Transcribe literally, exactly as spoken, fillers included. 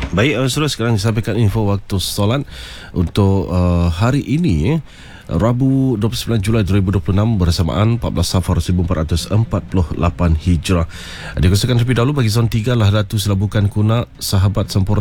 Baik, uh, saudara, sekarang disampaikan info waktu solat untuk uh, hari ini, eh. Rabu dua puluh sembilan Julai dua ribu dua puluh enam bersamaan empat belas Safar seribu empat ratus empat puluh lapan Hijrah. Dikhususkan terlebih dahulu bagi zon tiga Lahadatu Selabukan Kuna, Sahabat Sempurna